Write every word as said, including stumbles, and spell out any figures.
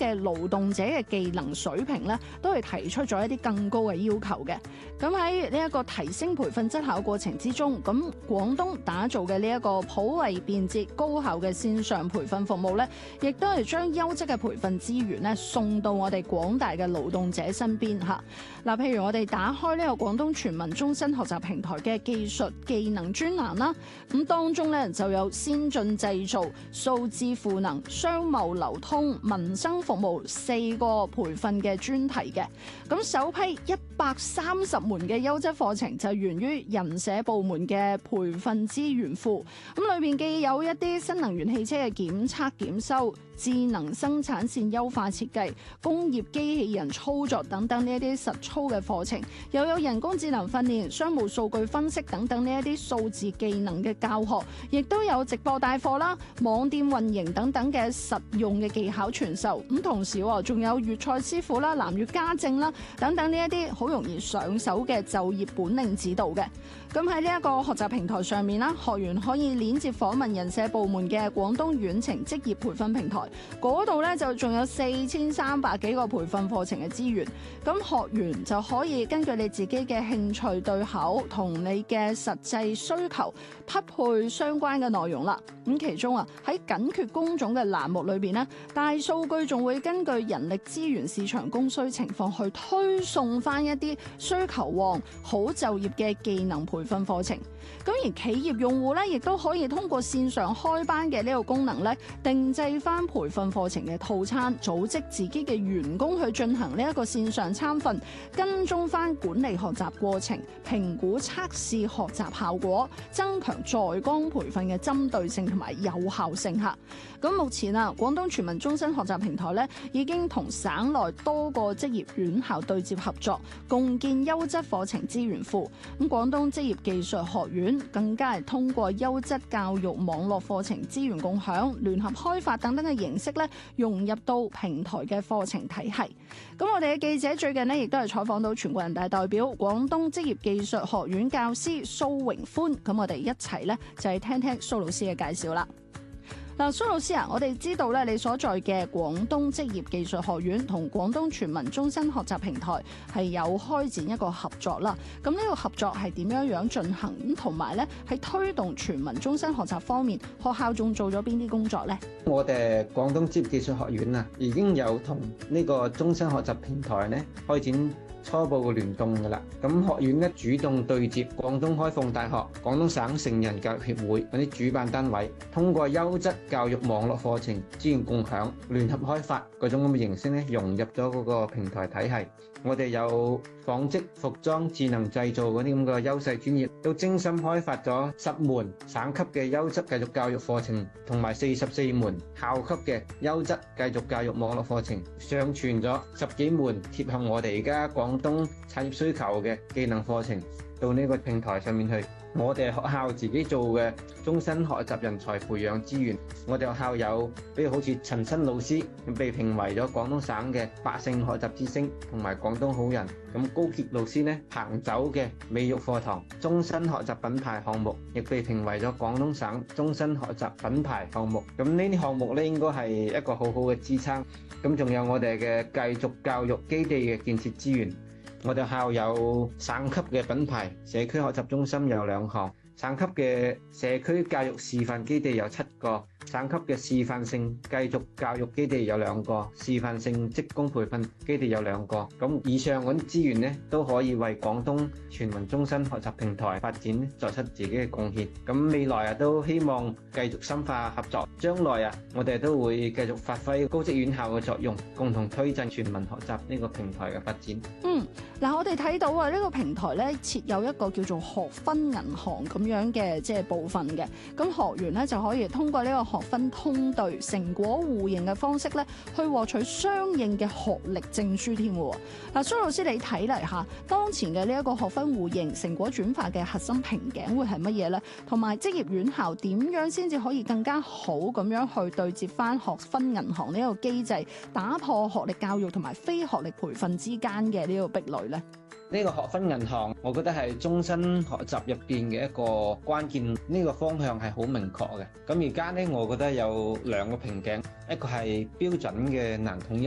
嘅勞動者嘅技能水平咧，都係提出咗一啲更高嘅要求嘅。咁喺呢一個提升培訓質效過程之中，咁廣東打造嘅呢一個普惠便捷高效嘅線上培訓服務咧，亦都係將優質嘅培訓資源咧送到我哋廣大嘅勞動者身邊嚇。嗱，譬如我哋打開呢個廣東全民終身學習平台嘅技術技能專欄啦，咁當中咧就有先進製造、數字賦能、商貿流通、民生服務四個培訓嘅專題嘅。咁首批一百三十門嘅優質課程就源於人社部門嘅培訓資源庫，咁裏邊既有一啲新能源汽車嘅檢測檢修、智能生產線優化設計、工業機器人操作等等呢一啲實操嘅課程，又有人工智能訓練、商務數據分析等等呢一啲數字技能嘅教學，亦都有直播帶貨啦、網店運營等等嘅實用嘅技巧傳授。咁同時仲有粵菜師傅啦、南粵家政啦等等呢一啲好容易上手嘅就業本領指導嘅。咁喺呢一個學習平台上面啦，學員可以鏈接訪問人社部門嘅廣東遠程職業培訓平台，嗰度咧就仲有四千三百幾個培訓課程嘅資源。咁學員就可以根據你自己嘅興趣對口同你嘅實際需求匹配相關嘅內容啦。咁其中啊喺緊缺工種嘅欄目裏邊呢，大數據仲會根據人力資源市場供需情況去推送翻一啲需求旺、好就業嘅技能培訓課程。咁而企業用戶咧，亦都可以通過線上開班嘅呢個功能咧，定製翻培訓課程嘅套餐，組織自己嘅員工去進行呢一個線上參訓，跟蹤翻管理學習過程，評估測試學習效果，增強在崗培訓嘅針對性同埋有效性嚇。咁目前啊，廣東全民終身學習平台咧已經同省內多個職業院校對接合作，共建優質課程資源庫。咁廣東職業技術學院更加係通過優質教育網絡課程資源共享、聯合開發等等嘅形式咧，融入到平台嘅課程體系。咁我哋嘅記者最近呢，亦都係採訪到全國人大代表、廣東職業技術學院教師蘇榮歡。咁我哋一齊咧就係聽聽蘇老師嘅介紹啦。嗱，蘇老師啊，我哋知道咧，你所在嘅廣東職業技術學院同廣東全民終身學習平台係有開展一個合作啦。咁呢個合作係點樣樣進行？咁同埋咧，喺推動全民終身學習方面，學校仲做咗邊啲工作呢？ 我哋廣東職業技術學院啊，已經有同呢個終身學習平台咧開展初步嘅聯動㗎啦。咁學院咧主動對接廣東開放大學、廣東省成人教育協會嗰啲主辦單位，通過優質教育網絡課程資源共享、聯合開發嗰種咁嘅形式咧，融入咗嗰個平台體系。我哋有紡織、服裝、智能製造嗰啲咁嘅優勢專業，都精心開發咗十門省級嘅優質繼續教育課程，同埋四十四門校級嘅優質繼續教育網絡課程，上傳咗十幾門貼合我哋而家廣東產業需求嘅技能課程到呢個平台上面去。我哋學校自己做嘅終身學習人才培養資源，我哋學校有，比如好似陳新老師被評為咗廣東省嘅百勝學習之星，同埋廣東好人。咁高傑老師呢，行走嘅美育課堂終身學習品牌項目，亦被評為咗廣東省終身學習品牌項目。咁呢啲項目咧，應該係一個好好嘅支撐。咁仲有我哋嘅繼續教育基地嘅建設資源。我哋校有省級嘅品牌社區學習中心有兩項，省級嘅社區教育示範基地有七個，省級嘅示範性繼續教育基地有兩個，示範性職工培訓基地有兩個。咁以上嗰啲資源咧，都可以為廣東全民終身學習平台發展作出自己嘅貢獻。咁未來啊，都希望繼續深化合作。將來啊，我哋都會繼續發揮高職院校嘅作用，共同推進全民學習呢個平台嘅發展。 嗯，嗱，我哋睇到啊，呢個平台咧設有一個叫做學分銀行咁樣嘅即係部分嘅。咁學員咧就可以通過呢個學分通對、成果互認嘅方式咧，去獲取相應嘅學歷證書添喎。嗱，蘇老師你睇嚟嚇，當前嘅呢一個學分互認、成果轉化嘅核心瓶頸會係乜嘢咧？同埋職業院校點樣先至可以更加好咁樣去對接翻學分銀行呢個機制，打破學歷教育同埋非學歷培訓之間嘅呢個壁壘咧？ 呢個學分銀行，我覺得係終身學習入邊嘅一個關鍵，呢個方向係好明確嘅。咁而家呢，我覺得有兩個瓶頸，一個係標準嘅難統一。